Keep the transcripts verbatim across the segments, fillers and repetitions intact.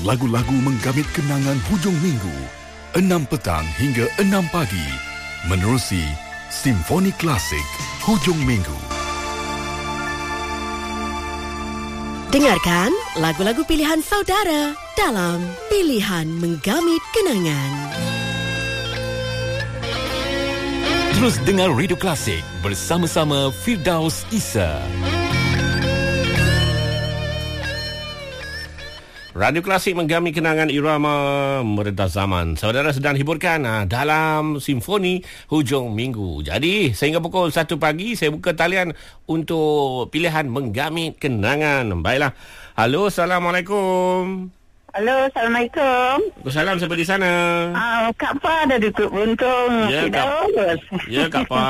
lagu-lagu menggamit kenangan hujung minggu, enam petang hingga enam pagi, menerusi Simfoni Klasik Hujung Minggu. Dengarkan lagu-lagu pilihan saudara dalam Pilihan Menggamit Kenangan. Terus dengar Radio Klasik bersama-sama Firdaus Isa. Radio Klasik menggamit kenangan irama meredah zaman. Saudara sedang hiburkan ha, dalam Simfoni Hujung Minggu. Jadi, sehingga pukul satu pagi, saya buka talian untuk pilihan menggamit kenangan. Baiklah. Halo, Assalamualaikum. Halo, Assalamualaikum. Waalaikumsalam, siapa di sana? Uh, Kak Pa ada duduk buntung. Ya, Kak, ya, Kak Pa.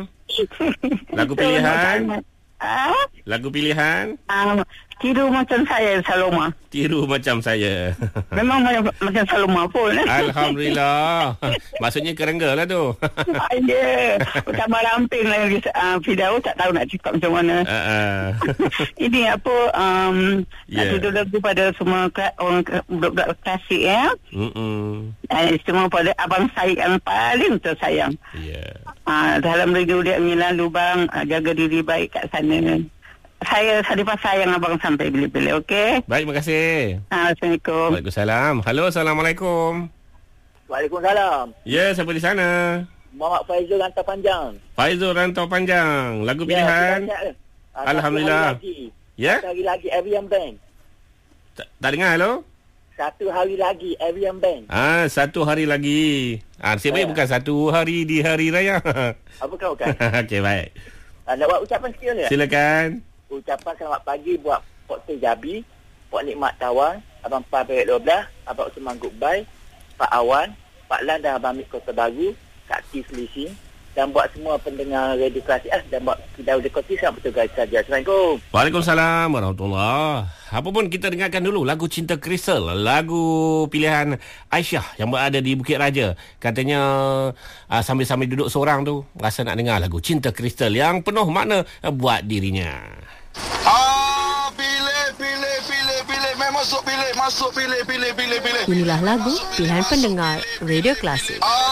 Lagu pilihan? Ah? Lagu pilihan? Uh, tiru macam saya, Saloma. Tiru macam saya. Memang macam, macam Saloma pun. Alhamdulillah. Maksudnya kerengga lah tu. Ah, ya. Tambah ramping lagi. Uh, Firdaus tak tahu nak cakap macam mana. Uh, uh. Ini apa, um, Yeah. nak tuduh lagu pada semua orang budak-budak klasik ya. Mm-mm. Uh, semua pada Abang Syed yang paling tersayang. Ya. Yeah. Uh, dalam radio dia Mila Lubang, uh, jaga diri baik kat sana. Saya Sadifah sayang abang sampai bila-bila, okey? Baik, terima kasih. Uh, Assalamualaikum. Waalaikumsalam. Halo, Assalamualaikum. Waalaikumsalam. Ya, siapa di sana? Muhammad Faizul Rantau Panjang. Faizul Rantau Panjang. Lagu pilihan? Ya, Alhamdulillah. Ya? Ya? Satu hari lagi, Avian Bank. Tak, tak dengar, halo? Satu hari lagi, Avian Bank. Ah, satu hari lagi. Ah, nasib baik Ya. bukan satu hari di hari raya. Apa kau kan? Okey, baik. Uh, nak buat ucapan sikit boleh tak? Silakan. Ucapan selamat pagi buat Pok Teh Jabi, Pok Nikmat Tawang, Abang Pan Perak dua belas, Abang Usman Goodbye, Pak Awan, Pak Lan dan Abang Mik Kota Baru, Kak T Selising, dan buat semua pendengar Radio Klasik ah, dan buat Fidau Dekoti sama bertugas saja. Assalamualaikum. Waalaikumsalam warahmatullahi. Apa pun kita dengarkan dulu lagu Cinta Kristal, lagu pilihan Aisyah yang berada di Bukit Raja. Katanya uh, sambil-sambil duduk seorang tu rasa nak dengar lagu Cinta Kristal yang penuh makna uh, buat dirinya. Ah, pilih, pilih, pilih, pilih. Memang masuk pilih, masuk pilih, pilih, pilih, pilih. Inilah lagu pilihan pendengar Radio Klasik. Ah,